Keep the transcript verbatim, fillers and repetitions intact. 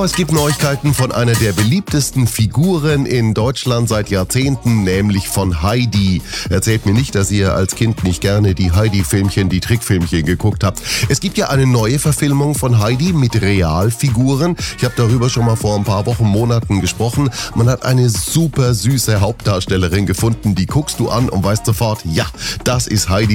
Genau, es gibt Neuigkeiten von einer der beliebtesten Figuren in Deutschland seit Jahrzehnten, nämlich von Heidi. Erzählt mir nicht, dass ihr als Kind nicht gerne die Heidi-Filmchen, die Trickfilmchen geguckt habt. Es gibt ja eine neue Verfilmung von Heidi mit Realfiguren. Ich habe darüber schon mal vor ein paar Wochen, Monaten gesprochen. Man hat eine super süße Hauptdarstellerin gefunden, die guckst du an und weißt sofort, ja, das ist Heidi.